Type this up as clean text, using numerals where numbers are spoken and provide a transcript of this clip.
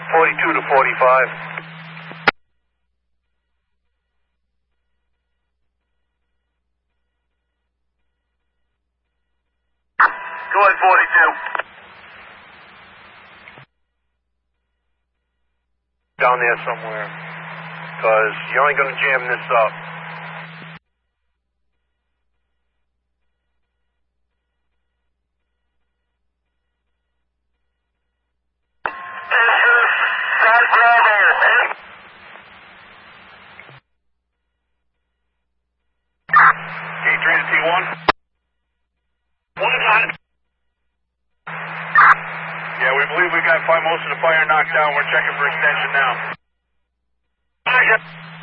42 to 45. Go ahead, 42. Down there somewhere, because you're only going to jam this up. K3 to T1. One gun. Yeah, we believe we got most of the fire knocked down. We're checking for extension now.